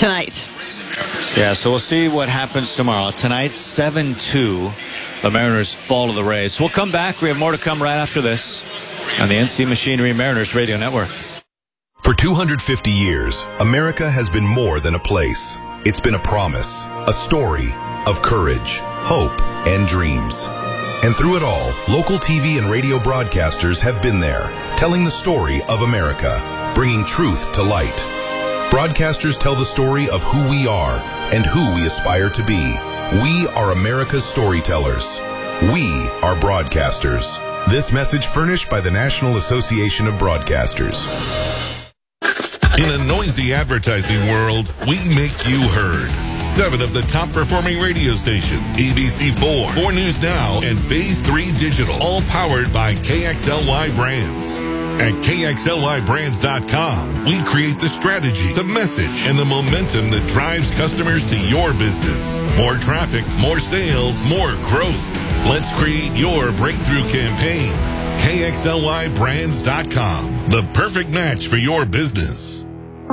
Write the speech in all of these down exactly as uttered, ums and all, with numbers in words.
tonight. Yeah, so we'll see what happens tomorrow. Tonight, seven two, the Mariners fall to the Rays. We'll come back. We have more to come right after this on the N C Machinery Mariners Radio Network. For two hundred fifty years, America has been more than a place. It's been a promise, a story of courage, hope, and dreams. And through it all, local T V and radio broadcasters have been there, telling the story of America, bringing truth to light. Broadcasters tell the story of who we are and who we aspire to be. We are America's storytellers. We are broadcasters. This message furnished by the National Association of Broadcasters. In a noisy advertising world, we make you heard. Seven of the top performing radio stations, A B C four, four News Now, and Phase three Digital, all powered by K X L Y Brands. At K X L Y brands dot com, we create the strategy, the message, and the momentum that drives customers to your business. More traffic, more sales, more growth. Let's create your breakthrough campaign. K X L Y brands dot com, the perfect match for your business.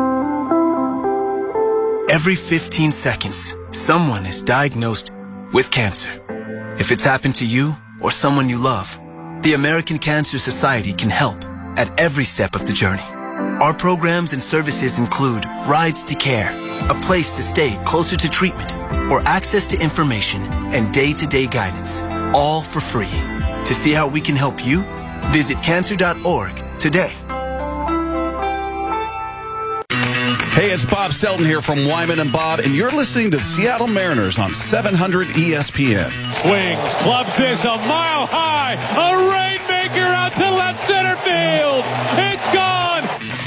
Every fifteen seconds, someone is diagnosed with cancer. If it's happened to you or someone you love, the American Cancer Society can help at every step of the journey. Our programs and services include rides to care, a place to stay closer to treatment, or access to information and day-to-day guidance, all for free. To see how we can help you, visit cancer dot org today. Hey, it's Bob Stelton here from Wyman and Bob, and you're listening to the Seattle Mariners on seven hundred E S P N. Swings, clubs this a mile high, a rainmaker out to left center field. It's gone.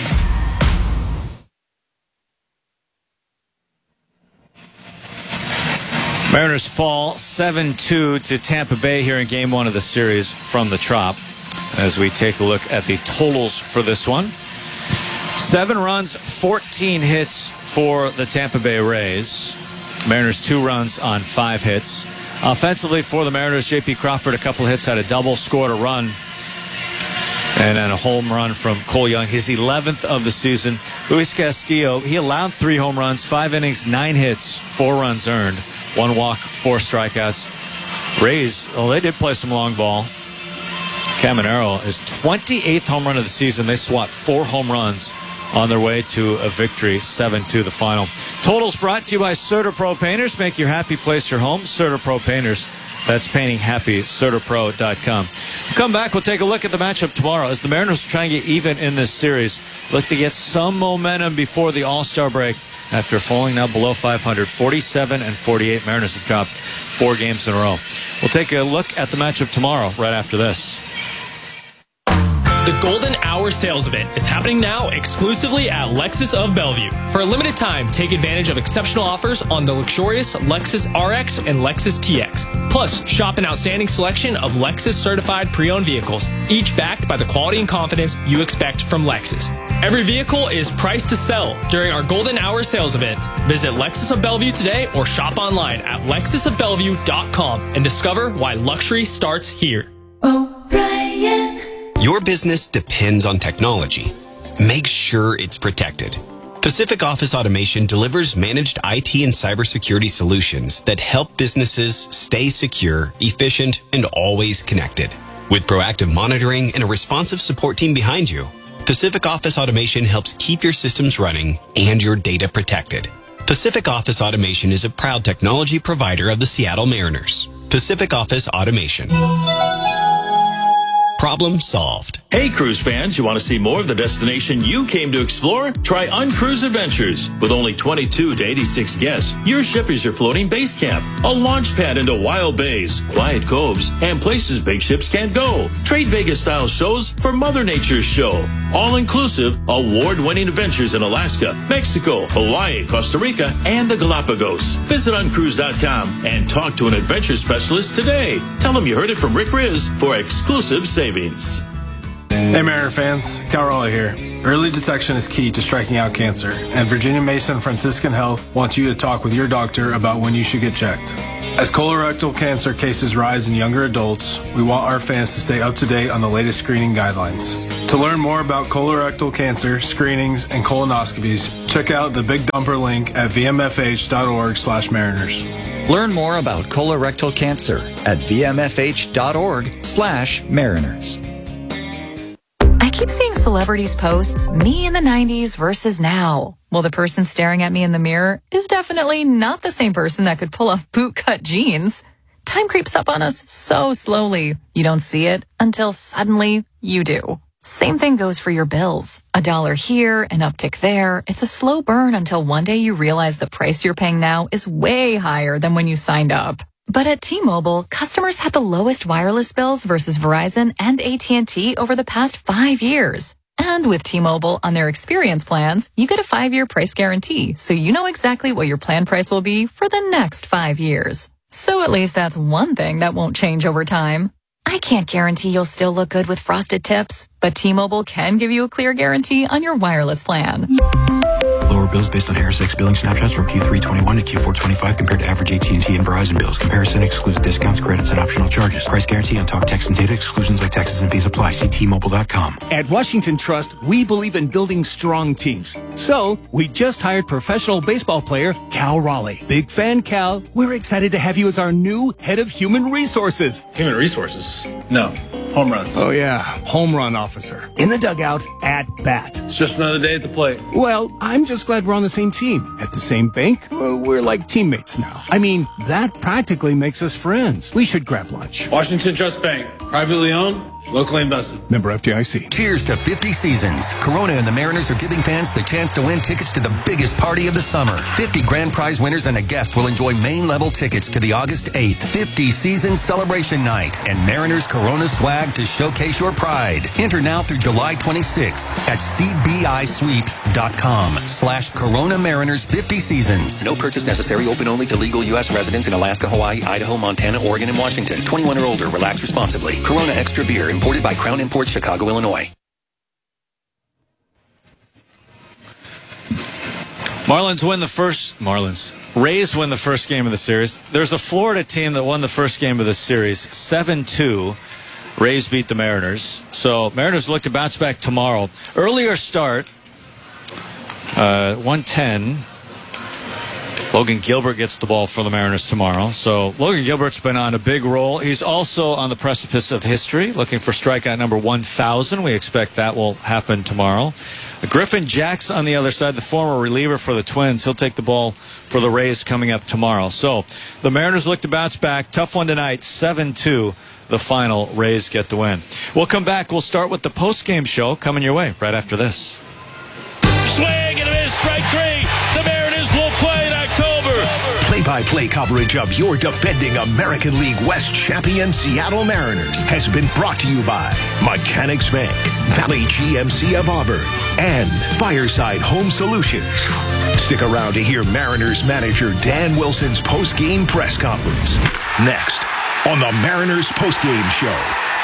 Mariners fall seven two to Tampa Bay here in game one of the series from the Trop. As we take a look at the totals for this one. Seven runs, fourteen hits for the Tampa Bay Rays. Mariners two runs on five hits. Offensively for the Mariners, J P Crawford, a couple hits, had a double, scored a run, and then a home run from Cole Young, his eleventh of the season. Luis Castillo, he allowed three home runs, five innings, nine hits, four runs earned, one walk, four strikeouts. Rays, well, they did play some long ball. Caminero, his twenty-eighth home run of the season. They swat four home runs on their way to a victory, seven two the final. Totals brought to you by CertaPro Painters. Make your happy place your home. CertaPro Painters. That's painting happy. Certapro dot com. We'll come back. We'll take a look at the matchup tomorrow as the Mariners try and get even in this series. Look to get some momentum before the All-Star break after falling now below five hundred. forty-seven and forty-eight. Mariners have dropped four games in a row. We'll take a look at the matchup tomorrow right after this. The Golden Hour sales event is happening now exclusively at Lexus of Bellevue. For a limited time, take advantage of exceptional offers on the luxurious Lexus R X and Lexus T X. Plus, shop an outstanding selection of Lexus certified pre-owned vehicles, each backed by the quality and confidence you expect from Lexus. Every vehicle is priced to sell during our Golden Hour sales event. Visit Lexus of Bellevue today or shop online at lexus of bellevue dot com and discover why luxury starts here. O'Brien. Your business depends on technology. Make sure it's protected. Pacific Office Automation delivers managed I T and cybersecurity solutions that help businesses stay secure, efficient, and always connected. With proactive monitoring and a responsive support team behind you, Pacific Office Automation helps keep your systems running and your data protected. Pacific Office Automation is a proud technology provider of the Seattle Mariners. Pacific Office Automation. Problem solved. Hey, cruise fans, you want to see more of the destination you came to explore? Try Uncruise Adventures. With only twenty-two to eighty-six guests, your ship is your floating base camp, a launch pad into wild bays, quiet coves, and places big ships can't go. Trade Vegas-style shows for Mother Nature's show. All-inclusive, award-winning adventures in Alaska, Mexico, Hawaii, Costa Rica, and the Galapagos. Visit uncruise dot com and talk to an adventure specialist today. Tell them you heard it from Rick Riz for exclusive savings. Hey Mariner fans, Cal Raleigh here. Early detection is key to striking out cancer, and Virginia Mason Franciscan Health wants you to talk with your doctor about when you should get checked. As colorectal cancer cases rise in younger adults, we want our fans to stay up to date on the latest screening guidelines. To learn more about colorectal cancer, screenings, and colonoscopies, check out the Big Dumper link at vmfh.org slash mariners. Learn more about colorectal cancer at vmfh.org slash mariners. I keep seeing celebrities posts, me in the nineties versus now. Well, the person staring at me in the mirror is definitely not the same person that could pull off bootcut jeans. Time creeps up on us so slowly. You don't see it until suddenly you do. Same thing goes for your bills. A dollar here, an uptick there. It's a slow burn until one day you realize the price you're paying now is way higher than when you signed up. But at T-Mobile, customers had the lowest wireless bills versus Verizon and A T and T over the past five years. And with T-Mobile on their experience plans, you get a five-year price guarantee, so you know exactly what your plan price will be for the next five years. So at least that's one thing that won't change over time. I can't guarantee you'll still look good with frosted tips, but T-Mobile can give you a clear guarantee on your wireless plan. Lower bills based on Harris X billing snapshots from Q three twenty-one to Q four twenty-five compared to average A T and T and Verizon bills. Comparison excludes discounts, credits, and optional charges. Price guarantee on talk, text, and data. Exclusions like taxes and fees apply. See T Mobile dot com. At Washington Trust, we believe in building strong teams. So, we just hired professional baseball player Cal Raleigh. Big fan, Cal. We're excited to have you as our new head of human resources. Human resources? No. Home runs. Oh, yeah. Home run officer. In the dugout, at bat. It's just another day at the plate. Well, I'm just glad we're on the same team. At the same bank, well, we're like teammates now. I mean, that practically makes us friends. We should grab lunch. Washington Trust Bank. Privately owned, locally invested. Member F D I C. Cheers to fifty seasons. Corona and the Mariners are giving fans the chance to win tickets to the biggest party of the summer. fifty grand prize winners and a guest will enjoy main-level tickets to the August eighth fifty season celebration night and Mariners Corona swag to showcase your pride. Enter now through July twenty-sixth at cbisweeps.com slash Corona Mariners fifty seasons. No purchase necessary. Open only to legal U S residents in Alaska, Hawaii, Idaho, Montana, Oregon, and Washington. twenty-one or older. Relax responsibly. Corona Extra Beer, imported by Crown Imports, Chicago, Illinois. Marlins win the first, Marlins, Rays win the first game of the series. There's a Florida team that won the first game of the series, seven two. Rays beat the Mariners. So Mariners look to bounce back tomorrow. Earlier start, uh, one ten. Logan Gilbert gets the ball for the Mariners tomorrow. So Logan Gilbert's been on a big roll. He's also on the precipice of history, looking for strikeout number one thousand. We expect that will happen tomorrow. Griffin Jax on the other side, the former reliever for the Twins. He'll take the ball for the Rays coming up tomorrow. So the Mariners look to bounce back. Tough one tonight, seven two. The final. Rays get the win. We'll come back. We'll start with the post-game show coming your way right after this. Swing and a miss, strike three. The Mariners will play in October. Play-by-play coverage of your defending American League West champion Seattle Mariners has been brought to you by Mechanics Bank, Valley G M C of Auburn, and Fireside Home Solutions. Stick around to hear Mariners manager Dan Wilson's post-game press conference. Next on the Mariners post-game show.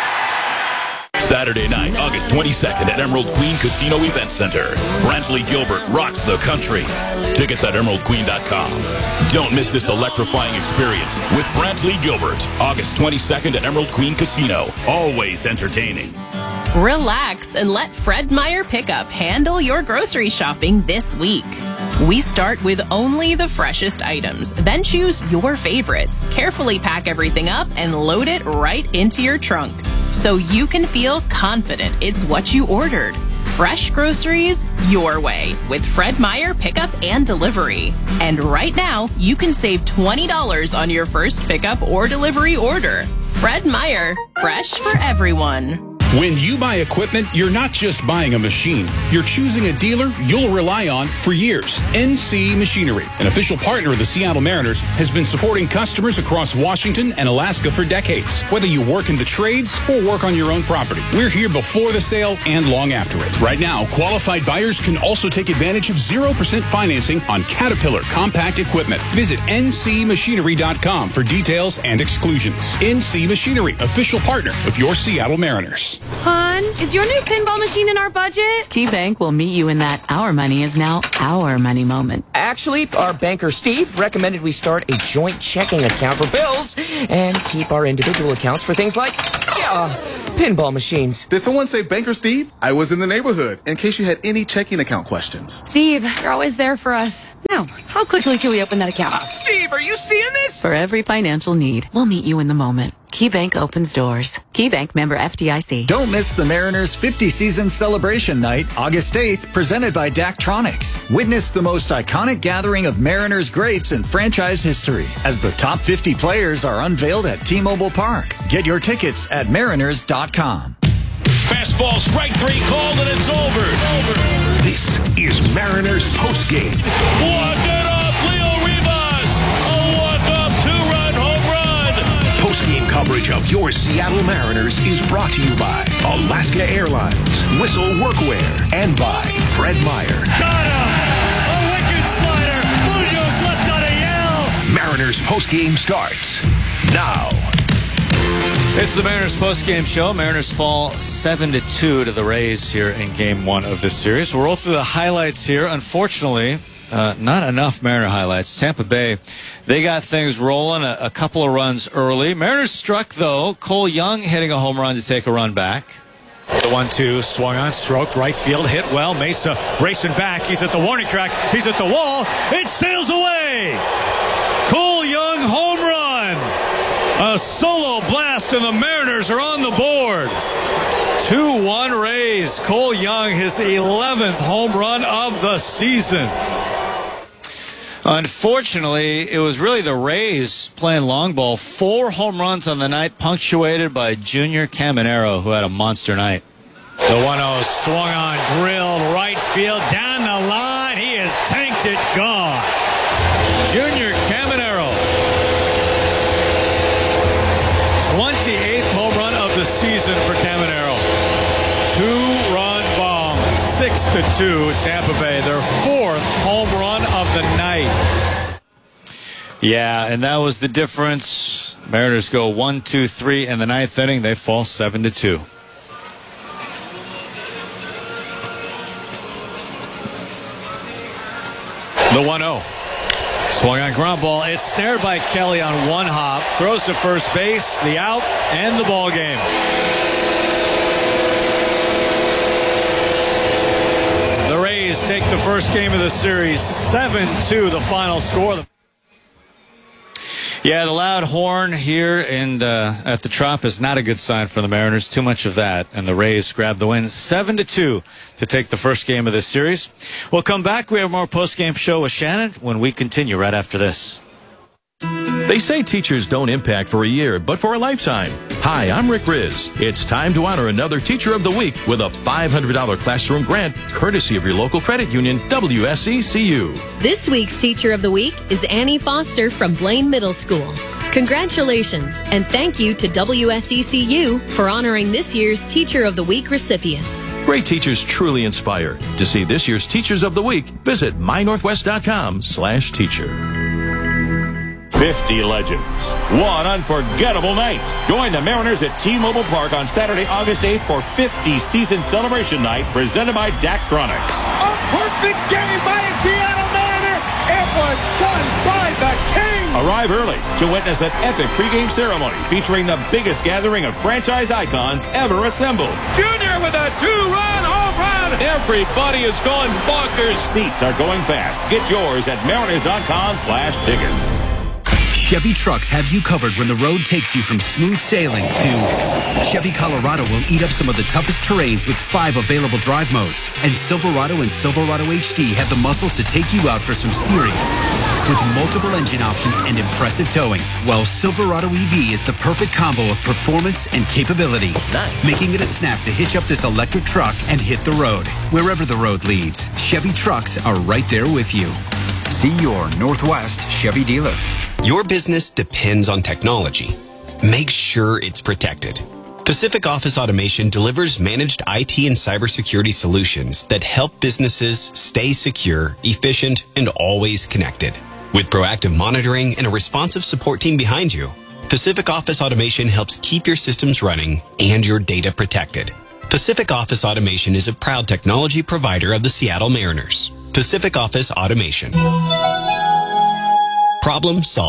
Saturday night, August twenty-second at Emerald Queen Casino Event Center. Brantley Gilbert rocks the country. Tickets at emerald queen dot com. Don't miss this electrifying experience with Brantley Gilbert. August twenty-second at Emerald Queen Casino. Always entertaining. Relax and let Fred Meyer Pickup handle your grocery shopping this week. We start with only the freshest items, then choose your favorites. Carefully pack everything up and load it right into your trunk, so you can feel confident it's what you ordered. Fresh groceries your way with Fred Meyer Pickup and Delivery. And right now, you can save twenty dollars on your first pickup or delivery order. Fred Meyer, fresh for everyone. When you buy equipment, you're not just buying a machine. You're choosing a dealer you'll rely on for years. N C Machinery, an official partner of the Seattle Mariners, has been supporting customers across Washington and Alaska for decades. Whether you work in the trades or work on your own property, we're here before the sale and long after it. Right now, qualified buyers can also take advantage of zero percent financing on Caterpillar compact equipment. Visit N C machinery dot com for details and exclusions. N C Machinery, official partner of your Seattle Mariners. Hon, is your new pinball machine in our budget? KeyBank will meet you in that our money is now our money moment. Actually, our banker Steve recommended we start a joint checking account for bills and keep our individual accounts for things like gas. Uh, pinball machines. Did someone say Banker Steve? I was in the neighborhood, in case you had any checking account questions. Steve, you're always there for us. Now, how quickly can we open that account? Uh, Steve, are you seeing this? For every financial need, we'll meet you in the moment. KeyBank opens doors. KeyBank, member F D I C. Don't miss the Mariners fifty season celebration night, August eighth, presented by Daktronics. Witness the most iconic gathering of Mariners greats in franchise history as the top fifty players are unveiled at T-Mobile Park. Get your tickets at mariners dot com. Fastball, strike three, called, and it's over. over. This is Mariners postgame. Walk it off, Leo Rivas. A walk-off two-run home run. Postgame coverage of your Seattle Mariners is brought to you by Alaska Airlines, Whistle Workwear, and by Fred Meyer. Got him! A wicked slider. Munoz lets out a yell. Mariners postgame starts now. This is the Mariners postgame show. Mariners fall seven to two to the Rays here in game one of this series. We'll roll through the highlights here. Unfortunately, uh, not enough Mariner highlights. Tampa Bay, they got things rolling, a, a couple of runs early. Mariners struck, though. Cole Young hitting a home run to take a run back. The one two swung on, stroked, right field, hit well. Mesa racing back. He's at the warning track. He's at the wall. It sails away. Cole Young home run. A solo blast, and the Mariners are on the board. two one Rays. Cole Young, his eleventh home run of the season. Unfortunately, it was really the Rays playing long ball. Four home runs on the night, punctuated by Junior Caminero, who had a monster night. The one oh swung on, drilled, right field, down the line. He has tanked it, gone. Junior Caminero. twenty-eighth home run of the season for Caminero. Two-run bomb, six to two, Tampa Bay. Their fourth home run of the night. Yeah, and that was the difference. Mariners go one, two, three in the ninth inning. They fall seven to two. The one oh. Swung on ground ball. It's snared by Kelly on one hop. Throws to first base, the out, and the ball game. The Rays take the first game of the series, seven two, the final score. Yeah, the loud horn here and uh, at the Trop is not a good sign for the Mariners. Too much of that, and the Rays grab the win, seven to two, to take the first game of this series. We'll come back. We have more post-game show with Shannon when we continue right after this. They say teachers don't impact for a year, but for a lifetime. Hi, I'm Rick Riz. It's time to honor another Teacher of the Week with a five hundred dollars classroom grant, courtesy of your local credit union, W S E C U. This week's Teacher of the Week is Annie Foster from Blaine Middle School. Congratulations, and thank you to W S E C U for honoring this year's Teacher of the Week recipients. Great teachers truly inspire. To see this year's Teachers of the Week, visit my northwest dot com slash teacher. fifty legends. One unforgettable night. Join the Mariners at T-Mobile Park on Saturday, August eighth for fifty season celebration night presented by Daktronics. A perfect game by a Seattle Mariner. It was done by the King. Arrive early to witness an epic pregame ceremony featuring the biggest gathering of franchise icons ever assembled. Junior with a two-run home run. Everybody is going bonkers. Seats are going fast. Get yours at mariners dot com slash tickets. Chevy trucks have you covered when the road takes you from smooth sailing to Chevy Colorado will eat up some of the toughest terrains with five available drive modes. And Silverado and Silverado H D have the muscle to take you out for some serious with multiple engine options and impressive towing. While Silverado E V is the perfect combo of performance and capability, nice. Making it a snap to hitch up this electric truck and hit the road. Wherever the road leads, Chevy trucks are right there with you. See your Northwest Chevy dealer. Your business depends on technology. Make sure it's protected. Pacific Office Automation delivers managed I T and cybersecurity solutions that help businesses stay secure, efficient, and always connected. With proactive monitoring and a responsive support team behind you, Pacific Office Automation helps keep your systems running and your data protected. Pacific Office Automation is a proud technology provider of the Seattle Mariners. Pacific Office Automation. Problem solved.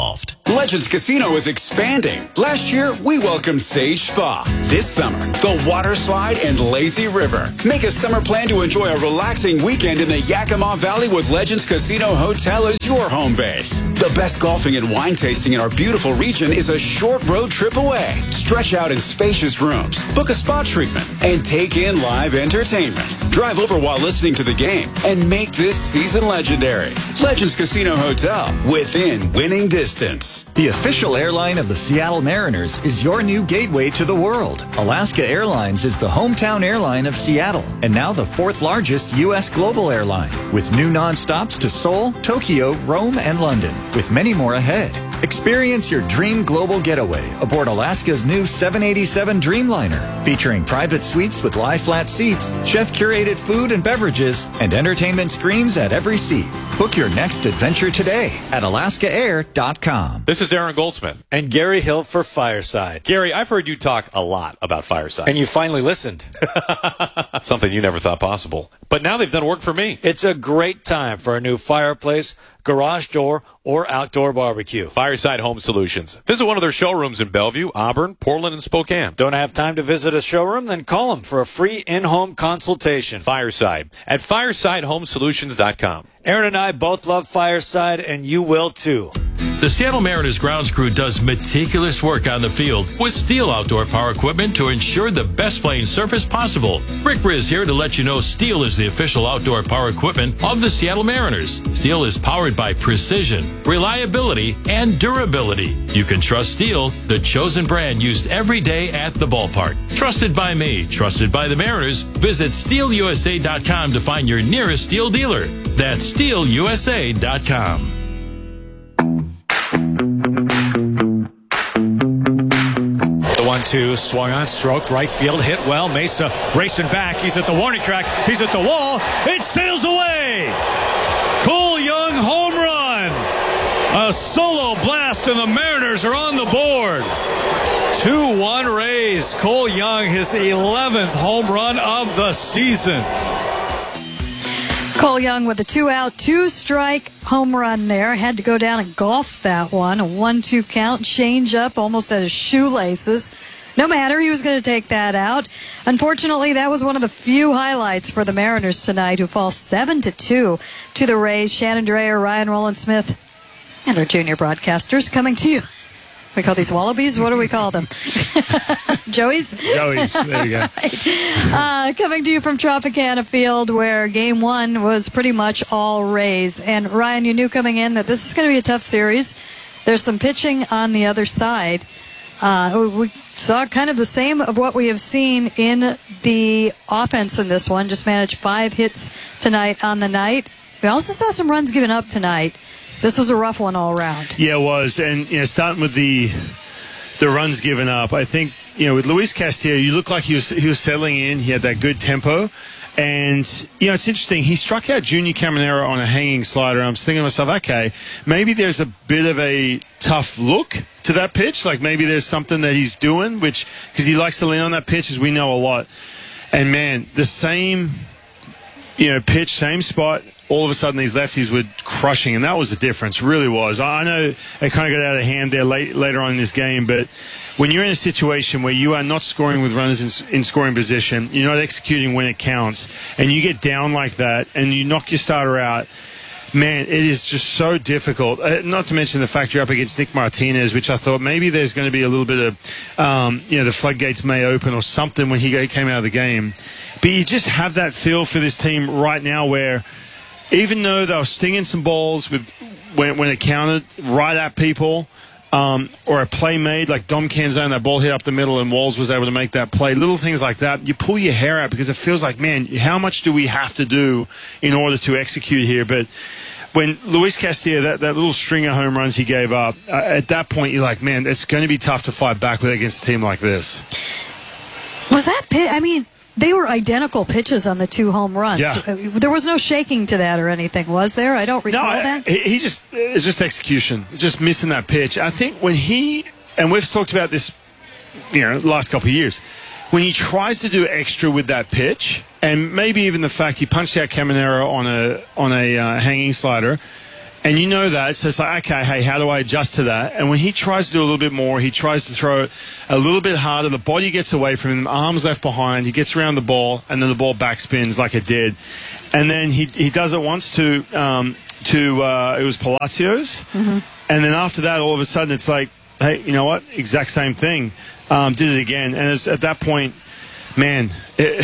Legends Casino is expanding. Last year, we welcomed Sage Spa. This summer, the water slide and lazy river. Make a summer plan to enjoy a relaxing weekend in the Yakima Valley with Legends Casino Hotel as your home base. The best golfing and wine tasting in our beautiful region is a short road trip away. Stretch out in spacious rooms, book a spa treatment, and take in live entertainment. Drive over while listening to the game and make this season legendary. Legends Casino Hotel, within winning distance. The official airline of the Seattle Mariners is your new gateway to the world. Alaska Airlines is the hometown airline of Seattle and now the fourth largest U S global airline, with new nonstops to Seoul, Tokyo, Rome, and London, with many more ahead. Experience your dream global getaway aboard Alaska's new seven eighty-seven Dreamliner, featuring private suites with lie-flat seats, chef-curated food and beverages, and entertainment screens at every seat. Book your next adventure today at alaska air dot com. This is Aaron Goldsmith. And Gary Hill for Fireside. Gary, I've heard you talk a lot about Fireside. And you finally listened. Something you never thought possible. But now they've done work for me. It's a great time for a new fireplace, garage door, or outdoor barbecue. Fireside Home Solutions. Visit one of their showrooms in Bellevue, Auburn, Portland, and Spokane. Don't have time to visit a showroom? Then call them for a free in-home consultation. Fireside at fireside home solutions dot com. Aaron and I both love Fireside, and you will too. The Seattle Mariners grounds crew does meticulous work on the field with Steel outdoor power equipment to ensure the best playing surface possible. Rick Briz here to let you know Steel is the official outdoor power equipment of the Seattle Mariners. Steel is powered by precision, reliability, and durability. You can trust Steel, the chosen brand used every day at the ballpark. Trusted by me, trusted by the Mariners. Visit steel u s a dot com to find your nearest Steel dealer. That's steel u s a dot com. one two, swung on, stroked, right field, hit well. Mesa racing back. He's at the warning track. He's at the wall. It sails away. Cole Young home run. A solo blast, and the Mariners are on the board. two one Rays. Cole Young, his eleventh home run of the season. Cole Young with a two-out, two-strike home run there. Had to go down and golf that one. A one two count, change up, almost at his shoelaces. No matter, he was going to take that out. Unfortunately, that was one of the few highlights for the Mariners tonight, who fall seven to two to the Rays. Shannon Dreyer, Ryan Rowland-Smith, and our junior broadcasters coming to you. We call these wallabies? What do we call them? Joeys? Joeys. There you go. uh, coming to you from Tropicana Field, where game one was pretty much all Rays. And Ryan, you knew coming in that this is going to be a tough series. There's some pitching on the other side. Uh, we saw kind of the same of what we have seen in the offense in this one. Just managed five hits tonight on the night. We also saw some runs given up tonight. This was a rough one all around. Yeah, it was. And, you know, starting with the the runs given up, I think, you know, with Luis Castillo, you look like he was he was settling in. He had that good tempo. And, you know, it's interesting. He struck out Junior Caminero on a hanging slider. I was thinking to myself, okay, maybe there's a bit of a tough look to that pitch. Like maybe there's something that he's doing, which, because he likes to lean on that pitch, as we know a lot. And, man, the same, you know, pitch, same spot, all of a sudden these lefties were crushing, and that was the difference, really was. I know it kind of got out of hand there late, later on in this game, but when you're in a situation where you are not scoring with runners in, in scoring position, you're not executing when it counts, and you get down like that, and you knock your starter out, man, it is just so difficult. Uh, not to mention the fact you're up against Nick Martinez, which I thought maybe there's going to be a little bit of, um, you know, the floodgates may open or something when he came out of the game. But you just have that feel for this team right now where even though they were stinging some balls with when, when it counted right at people, um, or a play made like Dom Canzone, that ball hit up the middle and Walls was able to make that play, little things like that, you pull your hair out because it feels like, man, how much do we have to do in order to execute here? But when Luis Castillo, that, that little string of home runs he gave up, uh, at that point you're like, man, it's going to be tough to fight back with against a team like this. Was that pit? I mean, they were identical pitches on the two home runs. Yeah. There was no shaking to that or anything, was there? I don't recall no, that. He, he just, it's just execution, just missing that pitch. I think when he, and we've talked about this, you know, last couple of years, when he tries to do extra with that pitch, and maybe even the fact he punched out Caminero on a on a uh, hanging slider, And you know that. So it's like, okay, hey, how do I adjust to that? And when he tries to do a little bit more, he tries to throw a little bit harder. The body gets away from him, arms left behind. He gets around the ball, and then the ball backspins like it did. And then he he does it once to, um, to uh, it was Palacios. Mm-hmm. And then after that, all of a sudden, it's like, hey, you know what? Exact same thing. Um, did it again. And it's, at that point, man, it,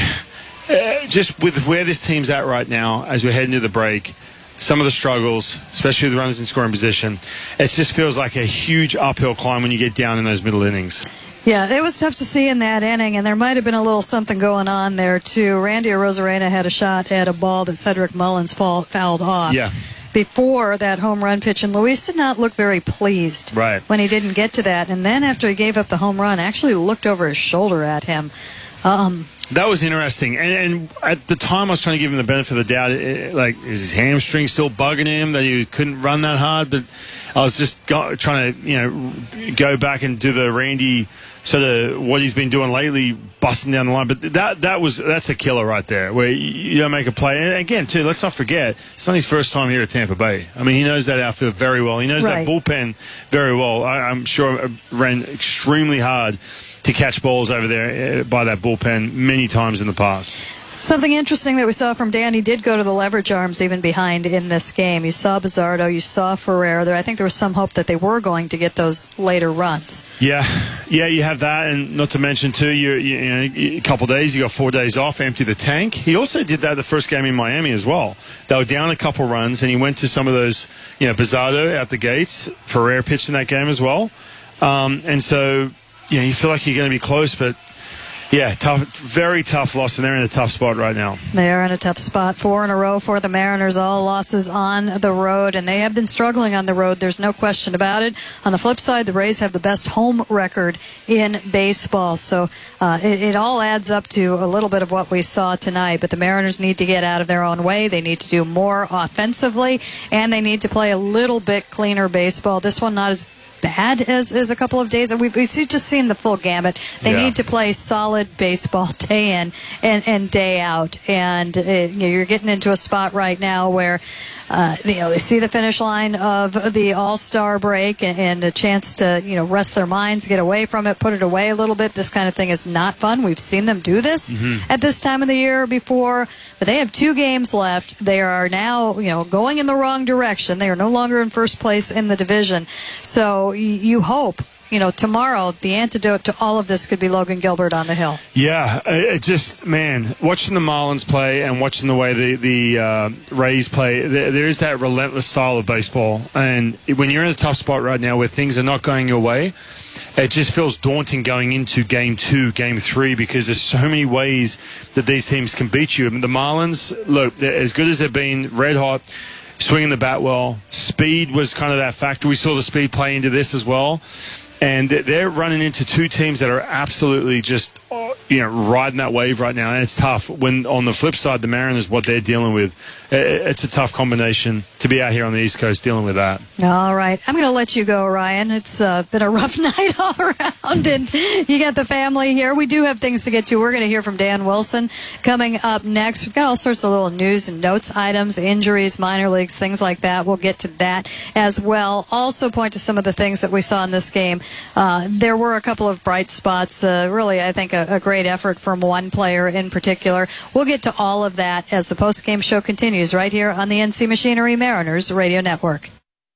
it, just with where this team's at right now, as we're heading to the break, some of the struggles, especially the runners in scoring position, it just feels like a huge uphill climb when you get down in those middle innings. Yeah, it was tough to see in that inning, and there might have been a little something going on there, too. Randy Arozarena had a shot at a ball that Cedric Mullins fall, fouled off. Yeah. Before that home run pitch, and Luis did not look very pleased right. when he didn't get to that. And then after he gave up the home run, actually looked over his shoulder at him. Um, that was interesting. And, and at the time, I was trying to give him the benefit of the doubt. It, like, is his hamstring still bugging him that he couldn't run that hard? But I was just go, trying to, you know, go back and do the Randy sort of what he's been doing lately, busting down the line. But that that was that's a killer right there, where you, you don't make a play. And again, too, let's not forget, it's not his first time here at Tampa Bay. I mean, he knows that outfield very well. He knows right. that bullpen very well. I, I'm sure it ran extremely hard to catch balls over there by that bullpen many times in the past. Something interesting that we saw from Dan, he did go to the leverage arms even behind in this game. You saw Bizzardo, you saw Ferrer. There, I think there was some hope that they were going to get those later runs. Yeah, yeah, you have that, and not to mention too, you, you, you know, a couple of days, you got four days off, empty the tank. He also did that the first game in Miami as well. They were down a couple runs, and he went to some of those, you know, Bizzardo out the gates. Ferrer pitched in that game as well, um, and so you know, you feel like you're going to be close, but. Yeah, tough, very tough loss, and they're in a tough spot right now. They are in a tough spot. Four in a row for the Mariners, all losses on the road, and they have been struggling on the road. There's no question about it. On the flip side, the Rays have the best home record in baseball, so uh, it, it all adds up to a little bit of what we saw tonight. But the Mariners need to get out of their own way. They need to do more offensively, and they need to play a little bit cleaner baseball. This one not as bad as, as a couple of days. We've, we've just seen the full gamut. They yeah. need to play solid baseball day in and, and day out. And uh, you know, you're getting into a spot right now where uh, you know, they see the finish line of the All-Star break and, and a chance to, you know, rest their minds, get away from it, put it away a little bit. This kind of thing is not fun. We've seen them do this mm-hmm. at this time of the year before, but they have two games left. They are now, you know, going in the wrong direction. They are no longer in first place in the division. So you hope, you know, tomorrow the antidote to all of this could be Logan Gilbert on the hill. Yeah, it just, man, watching the Marlins play and watching the way the, the uh, Rays play, there, there is that relentless style of baseball. And when you're in a tough spot right now where things are not going your way, it just feels daunting going into game two, game three, because there's so many ways that these teams can beat you. I mean, the Marlins, look, as good as they've been, red hot, swinging the bat well. Speed was kind of that factor. We saw the speed play into this as well. And they're running into two teams that are absolutely just, you know, riding that wave right now. And it's tough. When on the flip side, the Mariners, what they're dealing with, it's a tough combination to be out here on the East Coast dealing with that. All right. I'm going to let you go, Ryan. It's uh, been a rough night all around, and you got the family here. We do have things to get to. We're going to hear from Dan Wilson coming up next. We've got all sorts of little news and notes items, injuries, minor leagues, things like that. We'll get to that as well. Also point to some of the things that we saw in this game. Uh, there were a couple of bright spots. Uh, really, I think a, a great effort from one player in particular. We'll get to all of that as the post-game show continues right here on the N C Machinery Mariners Radio Network.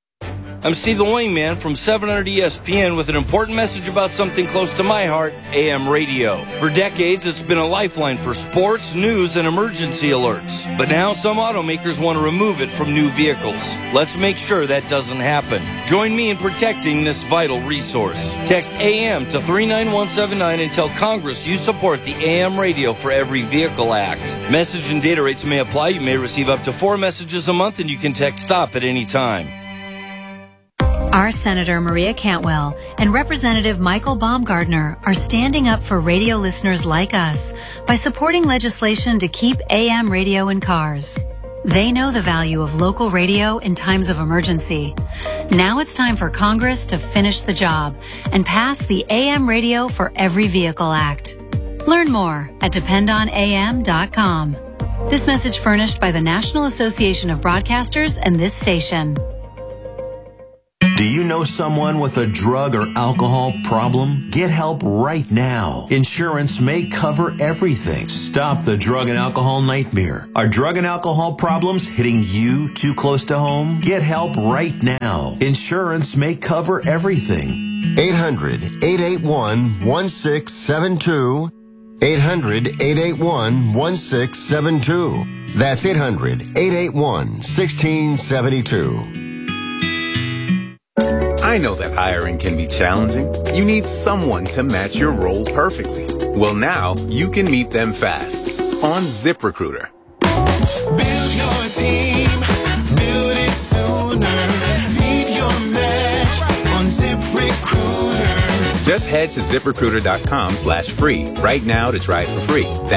I'm Steve the Wingman from seven hundred E S P N with an important message about something close to my heart, A M radio. For decades, it's been a lifeline for sports, news, and emergency alerts. But now some automakers want to remove it from new vehicles. Let's make sure that doesn't happen. Join me in protecting this vital resource. Text A M to three nine one seven nine and tell Congress you support the A M Radio for Every Vehicle Act. Message and data rates may apply. You may receive up to four messages a month, and you can text STOP at any time. Our Senator Maria Cantwell and Representative Michael Baumgardner are standing up for radio listeners like us by supporting legislation to keep A M radio in cars. They know the value of local radio in times of emergency. Now it's time for Congress to finish the job and pass the A M Radio for Every Vehicle Act. Learn more at depend on A M dot com. This message furnished by the National Association of Broadcasters and this station. Do you know someone with a drug or alcohol problem? Get help right now. Insurance may cover everything. Stop the drug and alcohol nightmare. Are drug and alcohol problems hitting you too close to home? Get help right now. Insurance may cover everything. eight hundred, eight eight one, one six seven two. eight hundred, eight eight one, one six seven two. That's eight hundred, eight eight one, one six seven two. I know that hiring can be challenging. You need someone to match your role perfectly. Well, now you can meet them fast on ZipRecruiter. Build your team, build it sooner. Meet your match on ZipRecruiter. Just head to ZipRecruiter.com slash free right now to try it for free. That's